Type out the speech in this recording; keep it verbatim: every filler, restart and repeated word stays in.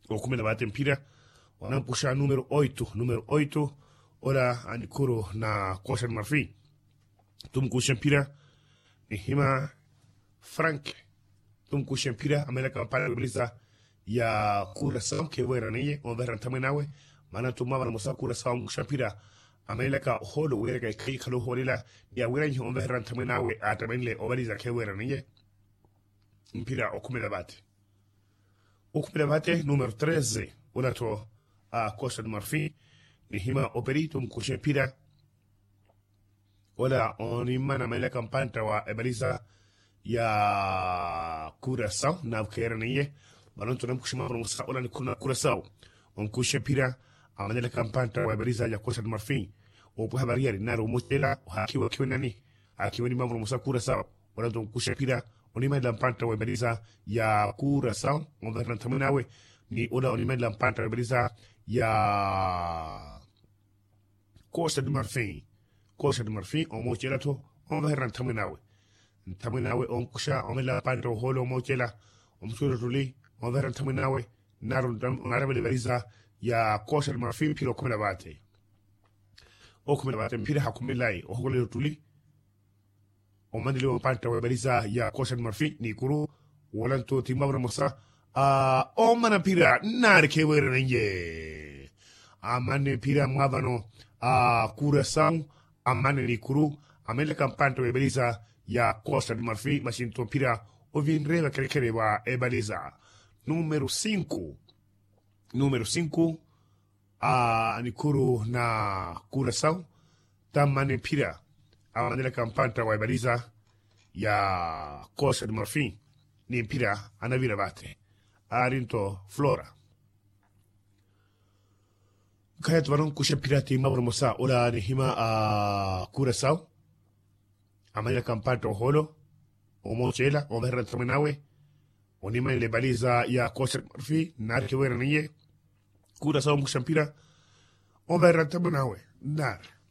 o kumi na bate mpira wanampusha numero oito numero oito ora anikuru na Costa de Marfim tumkusha mpira ni hima Frank tumkusha mpira amela kampala kubiliza ya Curaçao ke wera niye on vera tamenawe mana tumama na musa Curaçao mkusha mpira amela ka holo wera ka kai kalo holila ya wera nyi on vera tamenawe atamenle obaliza ke wera niye mpira okumi na bate okumi na bate numero treze unato a Costa de Marfim ni hima operito mkusha mpira wala onimana mele kampanta wa ebaliza ya Curaçao na kera niye balon tunam kushima kwa musa wala ni kuna Curaçao on kusha mpira amanele kampanta wa ebaliza ya Costa de Marfim opo habari yari naro motela hakiwa kiwa nani akiwa ni mambo musa Curaçao wala don kusha mpira onima lampanta wa ebaliza ya Curaçao on verran tamunawe ni ola onima lampanta wa ebaliza ya Costa de Marfim Costa de Marfim on mochela to on verran tamunawe tamunawe on kusha on la panta holo mochela on sura ruli on verran tamunawe naro narabe ebaliza ya Costa de Marfim pilo kumi na bate o kumi na bate mpira hakumilai o holo ruli o mandile o panta wa ebaliza ya Costa de Marfim ni kuru walanto timabra musa a o mana pira nar ke wera nje amane pira mwavano a Curaçao amane ni kuru amele kampanta wa ebaliza ya Costa de Marfim masinto pira o vinreva krekere wa ebaliza numero cinco numero cinco a nikuru na Curaçao tamane pira amane kampanta wa ebaliza ya Costa de Marfim ni pira anavira bate arinto Flora kayat varon kusha pirati mabro musa ola ni hima a Curaçao amaya kampanta holo o mochela o verra terminawe onima le baliza ya Costa de Marfim nar ke wera niye Curaçao kusha pira o verra terminawe nar